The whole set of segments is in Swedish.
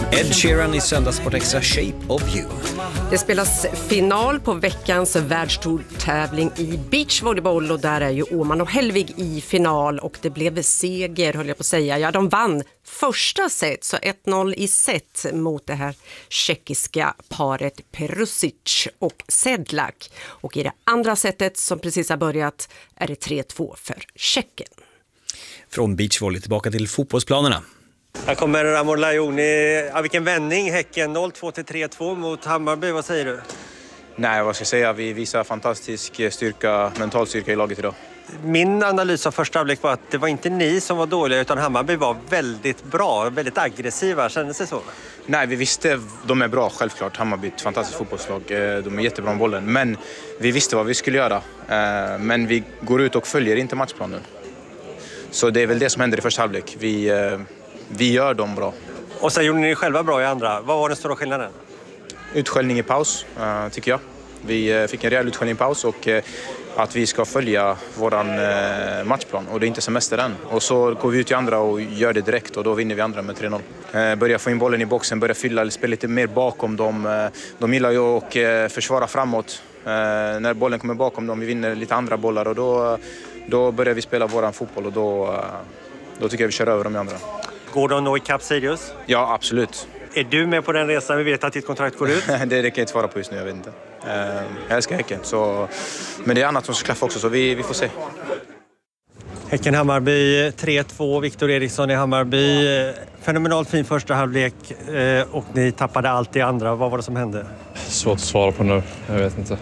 Ed Sheeran i Söndagssport Extra, Shape of You. Det spelas final på veckans världstourtävling i beachvolleyboll och där är ju Åman och Hellvig i final och det blev seger, höll jag på att säga. Ja, de vann första set, så 1-0 i set mot det här tjeckiska paret Perusic och Sedlak. Och i det andra setet som precis har börjat är det 3-2 för Tjeckien. Från beachvolley tillbaka till fotbollsplanerna. Här kommer Amor Lajoni. Ja, vilken vändning. Häcken 0-2 till 3-2 mot Hammarby. Vad säger du? Nej, vad ska jag säga? Vi visar fantastisk styrka, mental styrka i laget idag. Min analys av första halvlek var att det var inte ni som var dåliga utan Hammarby var väldigt bra, väldigt aggressiva. Kändes det så? Nej, vi visste de är bra självklart. Hammarby är ett fantastiskt fotbollslag. De är jättebra med bollen. Men vi visste vad vi skulle göra. Men vi går ut och följer inte matchplanen. Så det är väl det som händer i första halvlek. Vi gör dem bra. Och sen gjorde ni själva bra i andra. Vad var den stora skillnaden? Utskällning i paus, tycker jag. Vi fick en rejäl utskällning i paus och att vi ska följa våran matchplan. Och det är inte semester än. Och så går vi ut i andra och gör det direkt och då vinner vi andra med 3-0. Börja få in bollen i boxen, börja fylla, spela lite mer bakom dem. De gillar ju att försvara framåt. När bollen kommer bakom dem, vi vinner lite andra bollar och då börjar vi spela våran fotboll och då tycker jag vi kör över de andra. Går det att nå ikapp Sirius? Ja, absolut. Är du med på den resan? Vi vet att ditt kontrakt går ut. Det kan jag inte svara på just nu, jag vet inte. Jag älskar Häcken, men det är annat som ska klaffa också, så vi får se. Häcken-Hammarby 3-2, Viktor Eriksson i Hammarby. Fenomenalt fin första halvlek och ni tappade allt i andra. Vad var det som hände? Svårt att svara på nu, jag vet inte.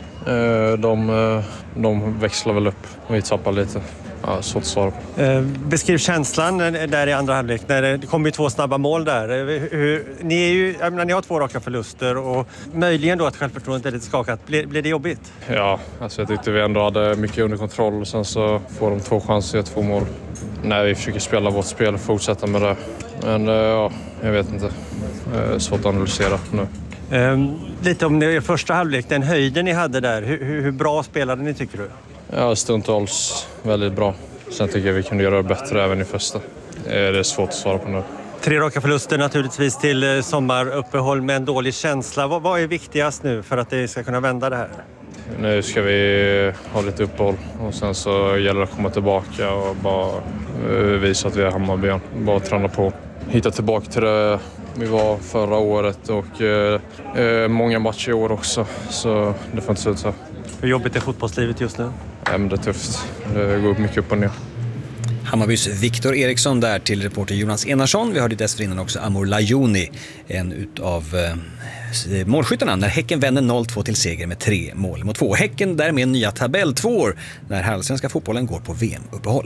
De växlar väl upp och vi tappar lite. Ja, svårt att svara på. Beskriv känslan där i andra halvlek. Det kommer ju 2 snabba mål där. Ni har 2 raka förluster och möjligen då att självförtroendet är lite skakat. Blir det jobbigt? Ja, alltså jag tyckte vi ändå hade mycket under kontroll och sen så får de 2 chanser och 2 mål. Nej, vi försöker spela vårt spel och fortsätta med det. Men ja, jag vet inte. Svårt att analysera nu. Lite om er första halvlek, den höjden ni hade där. Hur bra spelade ni tycker du? Ja, stundtals väldigt bra. Sen tycker jag vi kunde göra det bättre även i första. Det är svårt att svara på nu. 3 raka förluster naturligtvis till sommaruppehåll med en dålig känsla. Vad är viktigast nu för att det ska kunna vända det här? Nu ska vi ha lite uppehåll och sen så gäller det att komma tillbaka och bara visa att vi är Hammarby. Bara träna på. Hitta tillbaka till det vi var förra året och många matcher i år också. Så det får inte se ut så. Hur jobbigt är fotbollslivet just nu? Ja, men det är tufft. Det går mycket upp och ner. Hammarbys Viktor Eriksson där till reporter Jonas Enarsson. Vi hörde dessförinnan också Amor Lajoni, en utav målskyttarna när Häcken vände 0-2 till seger med 3-2. Häcken därmed nya tabell 2 när allsvenska fotbollen går på VM-uppehåll.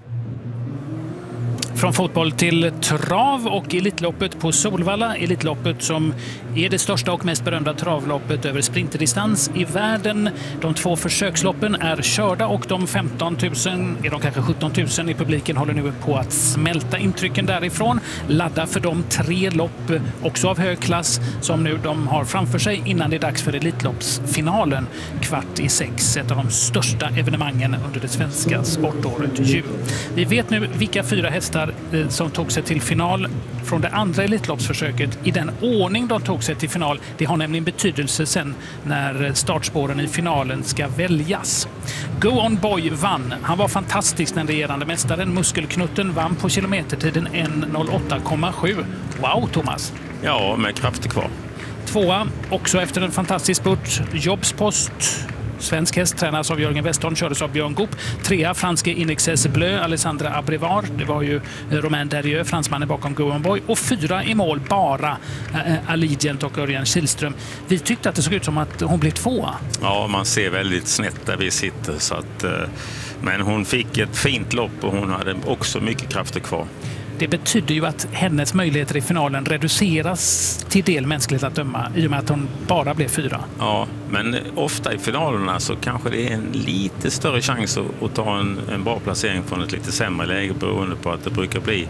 Från fotboll till trav och Elitloppet på Solvalla. Elitloppet som är det största och mest berömda travloppet över sprinterdistans i världen. De 2 försöksloppen är körda och de 15 000, är de kanske 17 000 i publiken håller nu på att smälta intrycken därifrån. Ladda för de 3 lopp, också av hög klass, som nu de har framför sig innan det är dags för Elitloppsfinalen. 5:15, ett av de största evenemangen under det svenska sportåret. Vi vet nu vilka 4 hästar som tog sig till final från det andra Elitloppsförsöket i den ordning de tog sig till final. Det har nämligen betydelse sen när startspåren i finalen ska väljas. Go On Boy vann. Han var fantastisk den regerande mästaren. Muskelknutten vann på kilometertiden 1:08,7. Wow, Thomas! Ja, med krafter kvar. 2:a, också efter en fantastisk spurt. Jobspost. Svensk häst tränas av Jörgen Westholm, kördes av Björn Goop. 3:a, franske Inexes Bleu, Alessandra Abrevard. Det var ju Romain Derrieux, fransmannen bakom Go On Boy. Och 4 i mål, bara Allegiant och Örjan Kihlström. Vi tyckte att det såg ut som att hon blev 2:a. Ja, man ser väldigt snett där vi sitter. Så att, men hon fick ett fint lopp och hon hade också mycket krafter kvar. Det betyder ju att hennes möjligheter i finalen reduceras till del mänskligt att döma i och med att hon bara blev 4. Ja, men ofta i finalerna så kanske det är en lite större chans att ta en bra placering från ett lite sämre läge beroende på att det brukar bli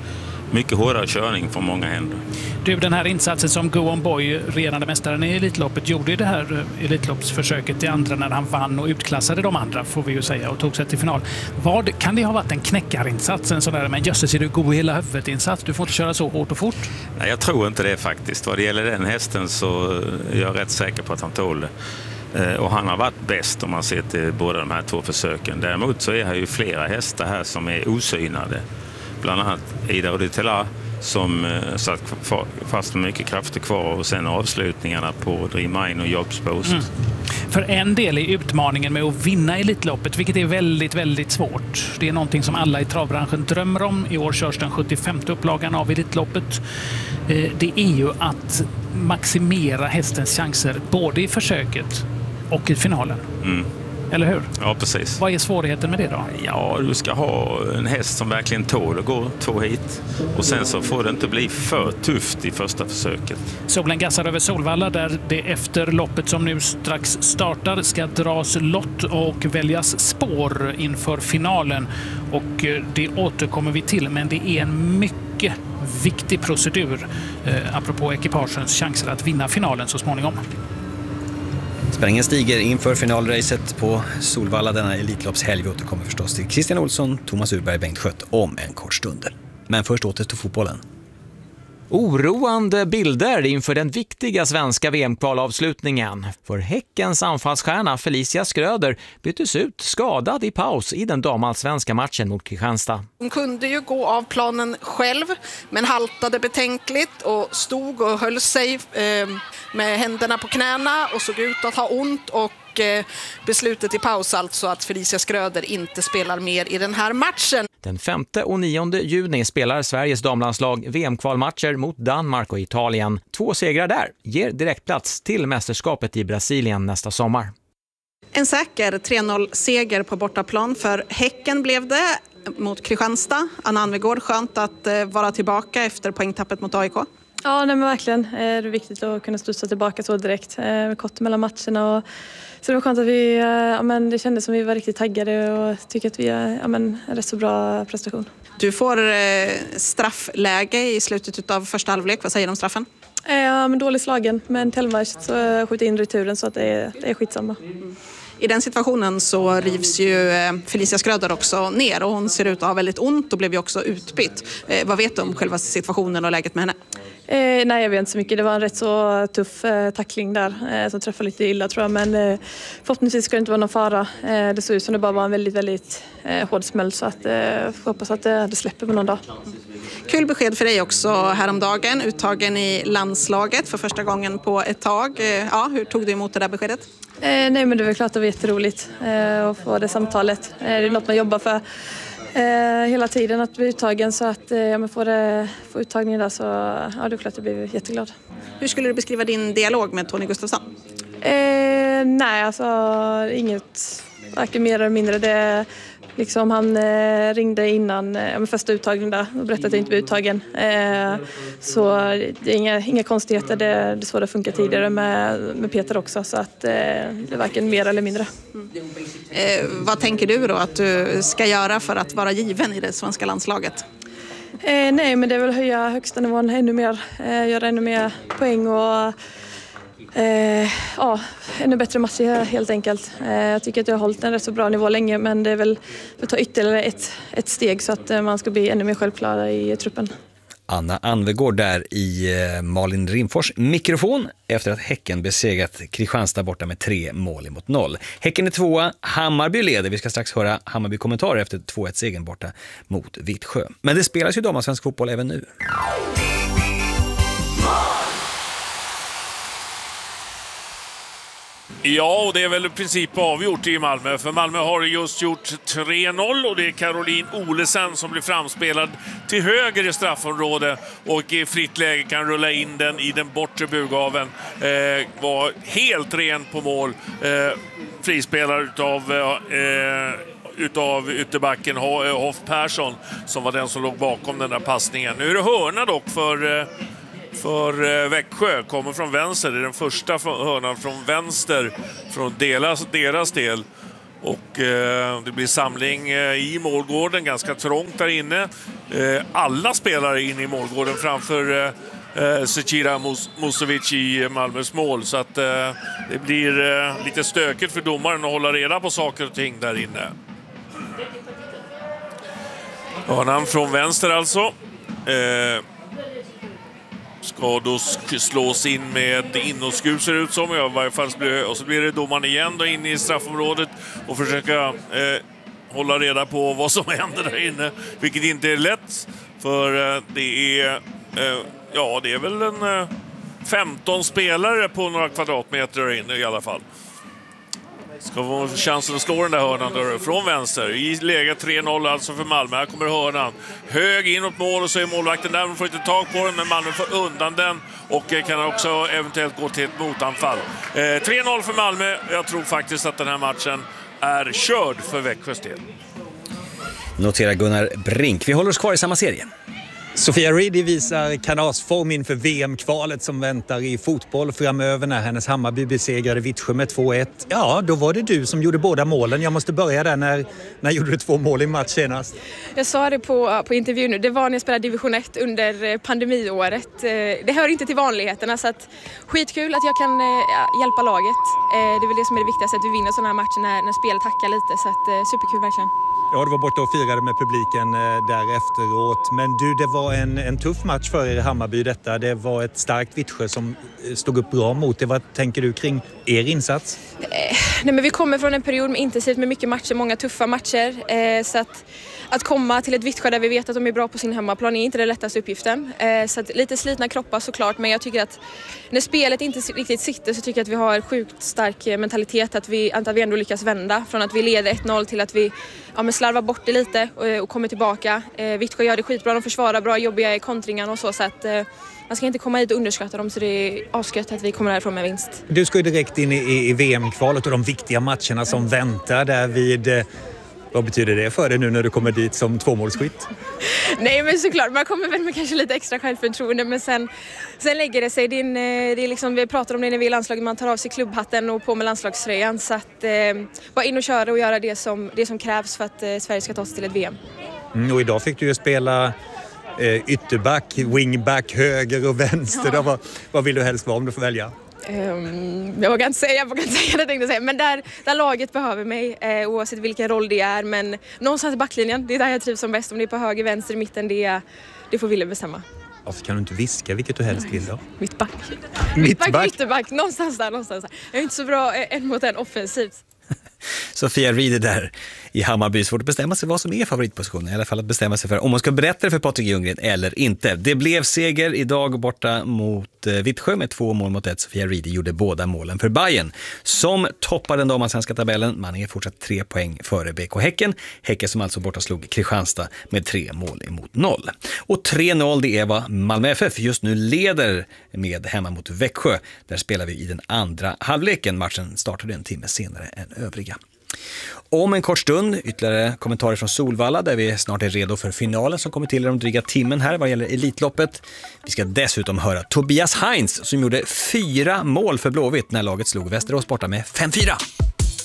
mycket hårdare körning från många händer. Du, den här insatsen som Go On Boy, regerande mästaren i Elitloppet, gjorde i det här Elitloppsförsöket i andra när han vann och utklassade de andra, får vi ju säga, och tog sig till final. Vad kan det ha varit en knäckarinsats, en sån där, men jösses är du god i hela huvudet-insats? Du får inte köra så hårt och fort. Nej, jag tror inte det faktiskt. Vad det gäller den hästen så är jag rätt säker på att han tål det. Och han har varit bäst om man ser till båda de här två försöken. Däremot så är det ju flera hästar här som är osynade. Bland annat Ida Oditela som satt fast med mycket krafter kvar, och sen avslutningarna på Dream Mine och Jobs Post. För en del i utmaningen med att vinna Elitloppet, vilket är väldigt, väldigt svårt. Det är någonting som alla i travbranschen drömmer om. I år körs den 75:e upplagan av Elitloppet. Det är ju att maximera hästens chanser både i försöket och i finalen. Eller hur? Ja, precis. Vad är svårigheten med det då? Ja, du ska ha en häst som verkligen tål att gå 2 hit. Och sen så får det inte bli för tufft i första försöket. Solen gassar över Solvalla där det efter loppet som nu strax startar ska dras lott och väljas spår inför finalen. Och det återkommer vi till, men det är en mycket viktig procedur apropå ekipagens chanser att vinna finalen så småningom. Spänningen stiger inför finalracet på Solvalla denna Elitloppshelg. Vi återkommer förstås till Christian Olsson, Thomas Urberg, Bengt Schött om en kort stund. Men först åter till fotbollen. Oroande bilder inför den viktiga svenska VM-kvalavslutningen. För Häckens anfallsstjärna Felicia Skröder byttes ut skadad i paus i den damallsvenska matchen mot Kristianstad. Hon kunde ju gå av planen själv, men haltade betänkligt och stod och höll sig med händerna på knäna och såg ut att ha ont, och beslutet i paus alltså att Felicia Skröder inte spelar mer i den här matchen. Den 5:e och 9:e juni spelar Sveriges damlandslag VM-kvalmatcher mot Danmark och Italien. 2 segrar där ger direktplats till mästerskapet i Brasilien nästa sommar. En säker 3-0-seger på bortaplan för Häcken blev det mot Kristianstad. Anna Anvegård, skönt att vara tillbaka efter poängtappet mot AIK. Ja, nej, men verkligen. Det är viktigt att kunna studsa tillbaka så direkt. Kort mellan matcherna. Så det var skönt att det kändes som vi var riktigt taggade och tycker att vi en rätt så bra prestation. Du får straffläge i slutet av första halvlek. Vad säger du om straffen? Ja, men dålig slagen. Men Telmark så skjuter in returen så att det är skitsamma. I den situationen så rivs ju Felicia Skröder också ner, och hon ser ut att ha väldigt ont och blev ju också utbytt. Vad vet du om själva situationen och läget med henne? Nej, jag vet inte så mycket. Det var en rätt så tuff tackling där som träffade lite illa, tror jag. Men förhoppningsvis ska det inte vara någon fara. Det såg ut som det bara var en väldigt, väldigt hård smäll, så att får hoppas att det släpper på någon dag. Kul besked för dig också häromdagen. Uttagen i landslaget för första gången på ett tag. Ja, hur tog du emot det där beskedet? Nej, men det var klart att det var jätteroligt att få det samtalet. Det är något man jobbar för hela tiden, att bli uttagen, så att man får uttagningen där, så ja, det är klart att jag blir jätteglad. Hur skulle du beskriva din dialog med Tony Gustafsson? Nej, alltså inget, varken mer eller mindre. Det liksom, han ringde innan första uttagningen där och berättade att jag inte blev uttagen. Så det är inga konstigheter. Det är så det funkar tidigare med Peter också, så att det är varken mer eller mindre. Vad tänker du då att du ska göra för att vara given i det svenska landslaget? Nej, men det är väl höja högsta nivån ännu mer, göra ännu mer poäng och ännu bättre matcher helt enkelt. Jag tycker att jag har hållit en rätt så bra nivå länge, men det är väl att ta ytterligare ett steg så att man ska bli ännu mer självklara i truppen. Anna Anvegård där i Malin Rimfors mikrofon efter att Häcken besegrat Kristianstad borta med 3-0. Häcken är 2, Hammarby leder. Vi ska strax höra Hammarby kommentarer efter 2-1-segern borta mot Vittsjö. Men det spelas ju damallsvensk fotboll även nu. Ja, och det är väl i princip avgjort i Malmö. För Malmö har just gjort 3-0 och det är Caroline Olesen som blir framspelad till höger i straffområdet och i fritt läge kan rulla in den i den bortre burgaveln. Var helt ren på mål. Frispelare utav ytterbacken Hoff Persson som var den som låg bakom den där passningen. Nu är det hörna dock för Växjö, kommer från vänster. Det är den första hörnan från vänster från deras del. Och det blir samling i målgården, ganska trångt där inne. alla spelare in i målgården framför Zecira Musovic i Malmös mål. Så att det blir lite stökigt för domaren att hålla reda på saker och ting där inne. Hörnan från vänster alltså. Ska då slås in med inåtskruv ser det ut som. I varje fall och så blir det domaren igen då in i straffområdet och försöka hålla reda på vad som händer där inne. Vilket inte är lätt, för det är väl en 15 spelare på några kvadratmeter där inne i alla fall. Ska få chansen att slå den där hörnan där från vänster. I läget 3-0 alltså för Malmö. Här kommer hörnan. Hög inåt mål och så är målvakten där. Man får inte tag på den, men Malmö får undan den och kan också eventuellt gå till ett motanfall. 3-0 för Malmö. Jag tror faktiskt att den här matchen är körd för Växjös del. Noterar Gunnar Brink. Vi håller oss kvar i samma serie. Sofia Reid visar kanasform inför VM-kvalet som väntar i fotboll framöver när hennes Hammarby besegrade Vittsjö med 2-1. Ja, då var det du som gjorde båda målen. Jag måste börja där. När gjorde du 2 mål i match senast? Jag sa det på intervjun nu. Det var när jag spelade division 1 under pandemiåret. Det hör inte till vanligheterna, så att skitkul att jag kan hjälpa laget. Det är väl det som är det viktigaste, att vi vinner sådana här matcher när spelet hackar lite. Så att, superkul verkligen. Ja, du var borta och firade med publiken där efteråt. Men du, det var en tuff match för er i Hammarby detta. Det var ett starkt Vittsjö som stod upp bra mot det. Vad tänker du kring er insats? Nej, men vi kommer från en period med intensivt med mycket matcher, många tuffa matcher. Så att komma till ett Vittsjö där vi vet att de är bra på sin hemmaplan är inte den lättaste uppgiften. Så att lite slitna kroppar såklart, men jag tycker att när spelet inte riktigt sitter så tycker jag att vi har sjukt stark mentalitet, att vi ändå lyckas vända från att vi leder 1-0 till att vi slarvar bort det lite och kommer tillbaka. Vittsjö gör det skitbra, de försvarar bra, jobbiga i kontringarna och så att man ska inte komma hit och underskatta dem, så det är asgött att vi kommer härifrån med vinst. Du ska ju direkt in i VM-kvalet och de viktiga matcherna som väntar där vid... Vad betyder det för dig nu när du kommer dit som 2-målsskytt? Nej, men såklart, man kommer väl med kanske lite extra självförtroende, men sen lägger det sig. Det är liksom, vi pratar om det när vi är i landslaget, man tar av sig klubbhatten och på med landslagströjan, så att bara in och köra och göra det som krävs för att Sverige ska ta sig till ett VM. Och idag fick du ju spela ytterback, wingback, höger och vänster. Ja. Vad vill du helst vara om du får välja? Jag vågar inte säga det jag tänkte säga, men där laget behöver mig, oavsett vilken roll det är, men någonstans i backlinjen, det är där jag trivs som bäst. Om det är på höger, vänster, i mitten, det får Wille bestämma. Varför kan du inte viska vilket du helst vill då? Mittback. Mittback, ytterback, någonstans där. Jag är inte så bra en mot en offensivt. Sofia Reid där i Hammarby. Svårt att bestämma sig vad som är favoritpositionen. I alla fall att bestämma sig för om man ska berätta det för Patrik Ljunggren eller inte. Det blev seger idag borta mot Vittsjö med 2-1. Sofia Reid gjorde båda målen för Bayern, som toppar den damallsvenska tabellen. Man är fortsatt 3 poäng före BK Häcken. Häcken som alltså borta slog Kristianstad med 3-0. Och 3-0, det är vad Malmö FF just nu leder med hemma mot Växjö. Där spelar vi i den andra halvleken. Matchen startade en timme senare än övriga. Om en kort stund ytterligare kommentarer från Solvalla, där vi snart är redo för finalen som kommer till om dryga timmen här vad gäller Elitloppet. Vi ska dessutom höra Tobias Heinz som gjorde 4 mål för Blåvitt när laget slog Västerås borta med 5-4.